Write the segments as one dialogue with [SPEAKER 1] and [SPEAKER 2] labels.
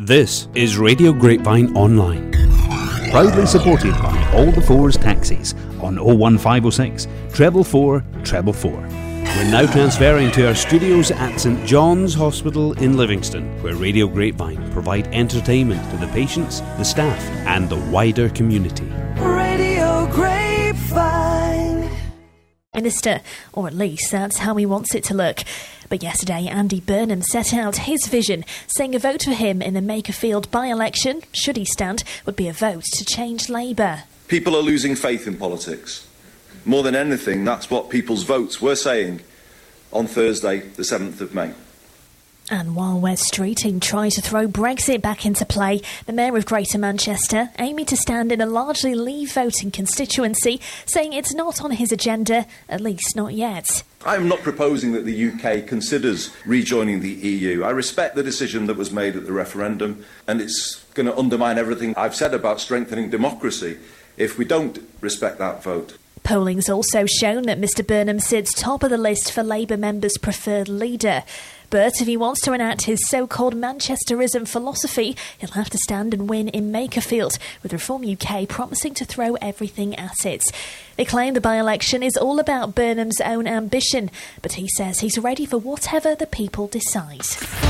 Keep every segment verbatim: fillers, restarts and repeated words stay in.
[SPEAKER 1] This is Radio Grapevine Online, proudly supported by All the Fours Taxis on oh one five oh six, treble four, treble four. We're now transferring to our studios at St John's Hospital in Livingston, where Radio Grapevine provide entertainment to the patients, the staff and the wider community.
[SPEAKER 2] Radio Grapevine.
[SPEAKER 3] Minister, or at least that's how he wants it to look. But yesterday, Andy Burnham set out his vision, saying a vote for him in the Makerfield by-election, should he stand, would be a vote to change Labour.
[SPEAKER 4] People are losing faith in politics. More than anything, that's what people's votes were saying on Thursday, the seventh of May.
[SPEAKER 3] And while Wes Streeting tried to throw Brexit back into play, the Mayor of Greater Manchester, aiming to stand in a largely Leave voting constituency, saying it's not on his agenda, at least not yet.
[SPEAKER 4] I am not proposing that the U K considers rejoining the E U. I respect the decision that was made at the referendum, and it's going to undermine everything I've said about strengthening democracy if we don't respect that vote.
[SPEAKER 3] Polling's also shown that Mr Burnham sits top of the list for Labour members' preferred leader. But if he wants to enact his so-called Manchesterism philosophy, he'll have to stand and win in Makerfield, with Reform U K promising to throw everything at it. They claim the by-election is all about Burnham's own ambition, but he says he's ready for whatever the people decide.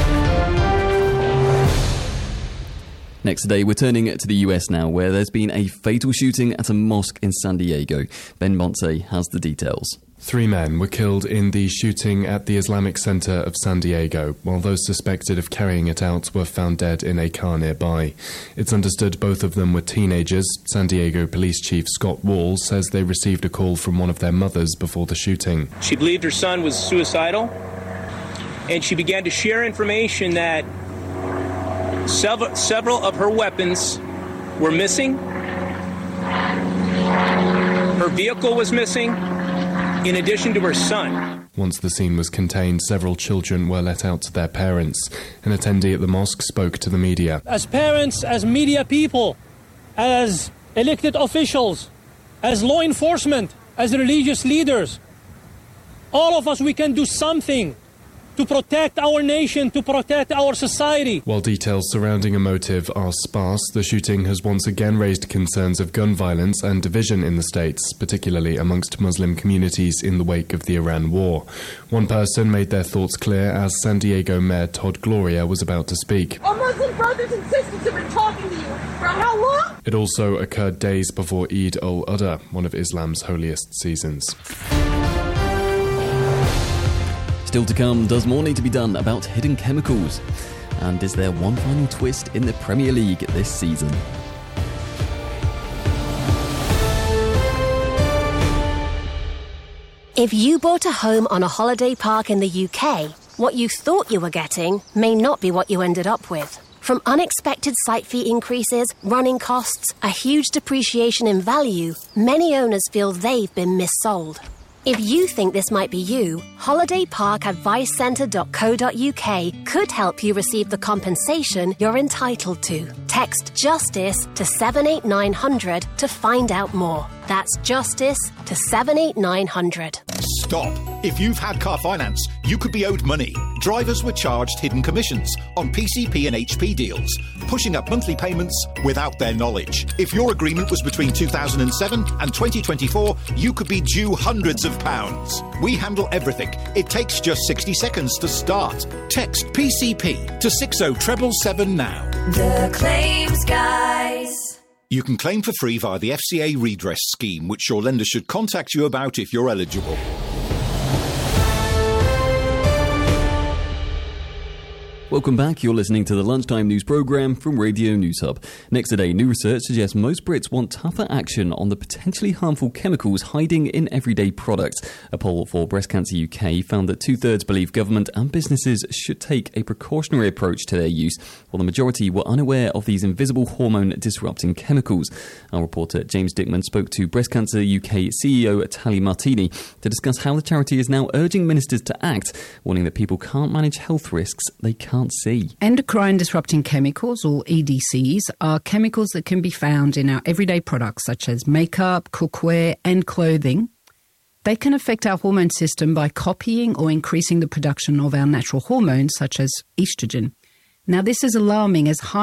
[SPEAKER 5] Next today, we're turning to the U S now, where there's been a fatal shooting at a mosque in San Diego. Ben Montse has the details.
[SPEAKER 6] Three men were killed in the shooting at the Islamic Center of San Diego, while those suspected of carrying it out were found dead in a car nearby. It's understood both of them were teenagers. San Diego Police Chief Scott Wall says they received a call from one of their mothers before the shooting.
[SPEAKER 7] She believed her son was suicidal, and she began to share information that several, several of her weapons were missing. Her vehicle was missing, in addition to her son.
[SPEAKER 6] Once the scene was contained, several children were let out to their parents. An attendee at the mosque spoke to the media.
[SPEAKER 8] As parents, as media people, as elected officials, as law enforcement, as religious leaders, all of us, we can do something to protect our nation, to protect our society.
[SPEAKER 6] While details surrounding a motive are sparse, the shooting has once again raised concerns of gun violence and division in the States, particularly amongst Muslim communities in the wake of the Iran war. One person made their thoughts clear as San Diego Mayor Todd Gloria was about to speak.
[SPEAKER 9] Our Muslim brothers and sisters have been talking to you for how long?
[SPEAKER 6] It also occurred days before Eid al-Adha, one of Islam's holiest seasons.
[SPEAKER 5] Still to come, does more need to be done about hidden chemicals? And is there one final twist in the Premier League this season?
[SPEAKER 10] If you bought a home on a holiday park in the U K, what you thought you were getting may not be what you ended up with. From unexpected site fee increases, running costs, a huge depreciation in value, many owners feel they've been missold. If you think this might be you, holiday park advice centre dot co dot uk could help you receive the compensation you're entitled to. Text JUSTICE to seven eight nine hundred to find out more. That's JUSTICE to seven eight nine hundred.
[SPEAKER 11] Stop. If you've had car finance, you could be owed money. Drivers were charged hidden commissions on P C P and H P deals, pushing up monthly payments without their knowledge. If your agreement was between two thousand seven and twenty twenty-four, you could be due hundreds of pounds. We handle everything. It takes just sixty seconds to start. Text P C P to six oh seven seven now.
[SPEAKER 2] The Claims Guys.
[SPEAKER 11] You can claim for free via the F C A redress scheme, which your lender should contact you about if you're eligible.
[SPEAKER 5] Welcome back. You're listening to the Lunchtime News programme from Radio News Hub. Next today, new research suggests most Brits want tougher action on the potentially harmful chemicals hiding in everyday products. A poll for Breast Cancer U K found that two-thirds believe government and businesses should take a precautionary approach to their use, while the majority were unaware of these invisible hormone-disrupting chemicals. Our reporter James Dickman spoke to Breast Cancer U K C E O Tali Martini to discuss how the charity is now urging ministers to act, warning that people can't manage health risks they can't see.
[SPEAKER 12] Endocrine disrupting chemicals, or E D Cs, are chemicals that can be found in our everyday products such as makeup, cookware and clothing. They can affect our hormone system by copying or increasing the production of our natural hormones such as estrogen. Now, this is alarming as high